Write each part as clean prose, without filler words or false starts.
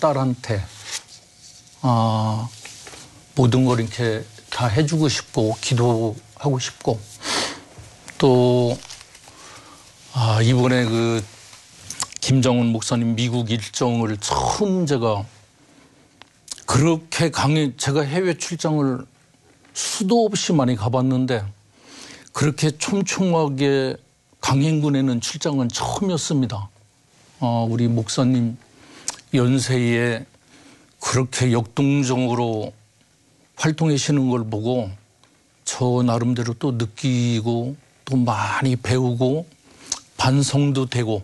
딸한테 모든 걸 이렇게 다 해주고 싶고 기도하고 싶고 또 이번에 그 김정은 목사님 미국 일정을 처음 제가 그렇게 제가 해외 출장을 수도 없이 많이 가봤는데 그렇게 촘촘하게 강행군에는 출장은 처음이었습니다. 우리 목사님 연세에 그렇게 역동적으로 활동하시는 걸 보고 저 나름대로 또 느끼고 또 많이 배우고 반성도 되고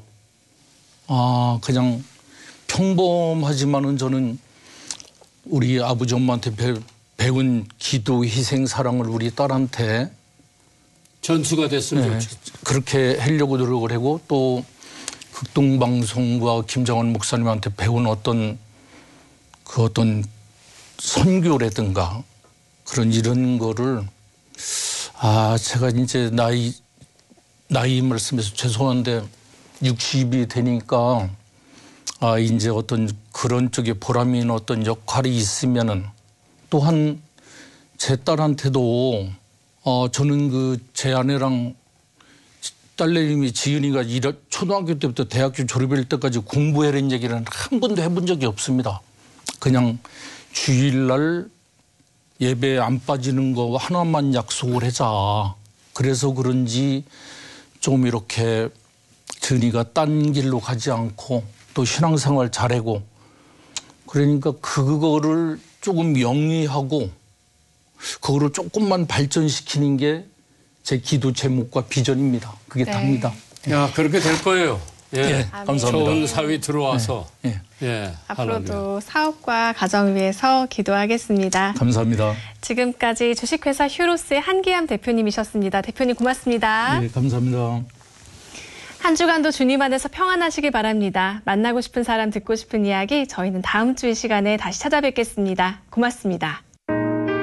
그냥 평범하지만은 저는 우리 아버지 엄마한테 배운 기도 희생 사랑을 우리 딸한테 전수가 됐으면 좋죠. 그렇게 하려고 노력을 하고 또 극동방송과 김정은 목사님한테 배운 어떤 선교라든가 이런 거를 제가 이제 나이 말씀해서 죄송한데 60이 되니까 이제 어떤 그런 쪽에 보람이 있는 어떤 역할이 있으면은 또한 제 딸한테도 저는 제 아내랑 딸내미 지은이가 초등학교 때부터 대학교 졸업할 때까지 공부하라는 얘기를 한 번도 해본 적이 없습니다. 그냥 주일날 예배 안 빠지는 거 하나만 약속을 하자. 그래서 그런지 좀 이렇게 지은이가 딴 길로 가지 않고 또 신앙생활 잘하고 그러니까 그거를 조금 영위하고 그거를 조금만 발전시키는 게 제 기도 제목과 비전입니다. 그게 답니다. 야, 그렇게 될 거예요. 예, 감사합니다. 좋은 사위 들어와서. 앞으로도 할렐루야. 사업과 가정을 위해서 기도하겠습니다. 감사합니다. 지금까지 주식회사 휴로스의 한기암 대표님이셨습니다. 대표님 고맙습니다. 네, 감사합니다. 한 주간도 주님 안에서 평안하시길 바랍니다. 만나고 싶은 사람, 듣고 싶은 이야기 저희는 다음 주 이 시간에 다시 찾아뵙겠습니다. 고맙습니다.